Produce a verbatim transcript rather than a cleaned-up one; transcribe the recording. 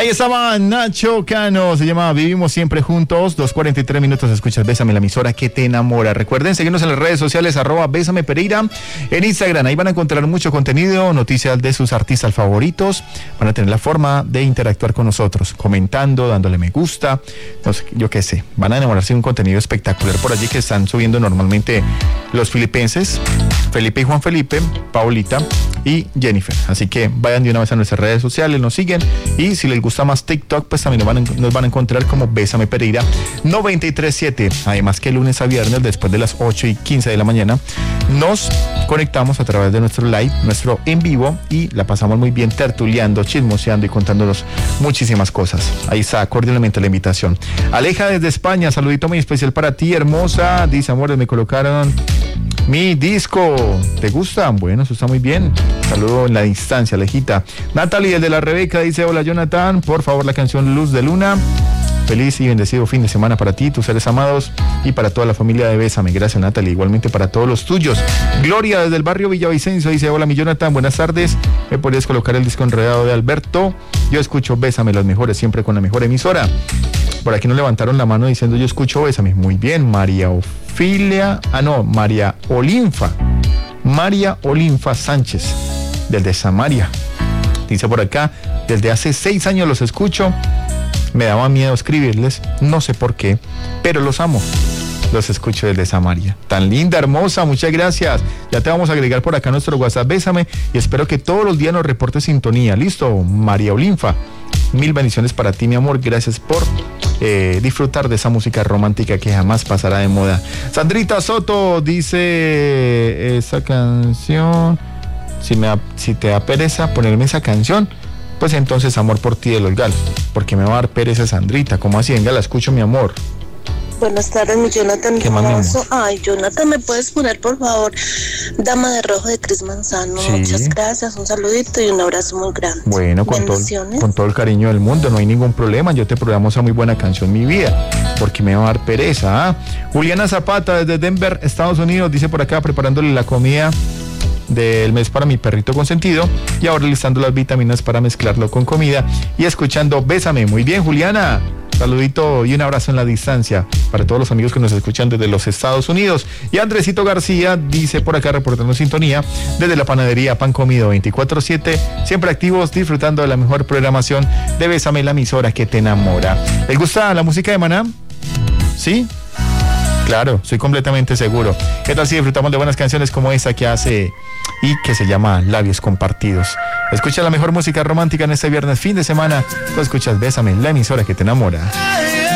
Ahí estaba Nacho Cano, se llama Vivimos Siempre Juntos, dos cuarenta y tres minutos, escuchas Bésame, la emisora que te enamora. Recuerden seguirnos en las redes sociales, arroba Bésame Pereira, en Instagram, ahí van a encontrar mucho contenido, noticias de sus artistas favoritos, van a tener la forma de interactuar con nosotros, comentando, dándole me gusta, no sé, yo qué sé, van a enamorarse de un contenido espectacular por allí que están subiendo normalmente los filipenses, Felipe y Juan Felipe, Paulita y Jennifer, así que vayan de una vez a nuestras redes sociales, nos siguen y si les gusta más TikTok, pues también nos van, a, nos van a encontrar como Bésame Pereira noventa y tres siete. Además que lunes a viernes, después de las ocho y quince de la mañana, nos conectamos a través de nuestro live, nuestro en vivo, y la pasamos muy bien tertuleando, chismoseando y contándonos muchísimas cosas. Ahí está cordialmente la invitación. Aleja desde España, saludito muy especial para ti, hermosa. Dice, amores, me colocaron mi disco. ¿Te gusta? Bueno, eso está muy bien. Saludo en la distancia, Alejita. Natalie, el de la Rebeca, dice, hola Jonathan, por favor la canción Luz de Luna. Feliz y bendecido fin de semana para ti, tus seres amados y para toda la familia de Bésame. Gracias, Natalie, igualmente para todos los tuyos. Gloria desde el barrio Villavicencio dice, hola mi Jonathan, buenas tardes, ¿me podrías colocar el disco Enredado de Alberto? Yo escucho Bésame, las mejores, siempre con la mejor emisora. Por aquí nos levantaron la mano diciendo yo escucho Bésame. Muy bien, María Ofilia, ah no, María Olinfa, María Olinfa Sánchez, desde Samaria. Dice por acá, desde hace seis años los escucho. Me daba miedo escribirles, no sé por qué, pero los amo. Los escucho desde Samaria. Tan linda, hermosa, muchas gracias. Ya te vamos a agregar por acá nuestro WhatsApp, Bésame, y espero que todos los días nos reportes sintonía. ¿Listo? María Olinfa, mil bendiciones para ti, mi amor. Gracias por eh, disfrutar de esa música romántica que jamás pasará de moda. Sandrita Soto dice, esa canción, si, me, si te da pereza ponerme esa canción, pues entonces Amor por ti de Los Galos, porque me va a dar pereza Sandrita. ¿Cómo así? Venga, la escucho, mi amor. Buenas tardes, mi Jonathan. ¿Qué más? Ay, Jonathan, ¿me puedes poner, por favor, Dama de Rojo de Cris Manzano? Sí. Muchas gracias, un saludito y un abrazo muy grande. Bueno, con todo, con todo el cariño del mundo, no hay ningún problema. Yo te programo esa muy buena canción, mi vida, porque me va a dar pereza. ¿Ah? Juliana Zapata, desde Denver, Estados Unidos, dice por acá, preparándole la comida del mes para mi perrito consentido y ahora listando las vitaminas para mezclarlo con comida y escuchando Bésame. Muy bien, Juliana, saludito y un abrazo en la distancia para todos los amigos que nos escuchan desde los Estados Unidos. Y Andresito García dice por acá, reportando sintonía desde la panadería Pan Comido veinticuatro siete, siempre activos, disfrutando de la mejor programación de Bésame, la emisora que te enamora. ¿Les gusta la música de Maná? ¿Sí? Claro, soy completamente seguro. ¿Qué tal si disfrutamos de buenas canciones como esta que hace y que se llama Labios Compartidos? Escucha la mejor música romántica en este viernes fin de semana. Tú escuchas Bésame, la emisora que te enamora.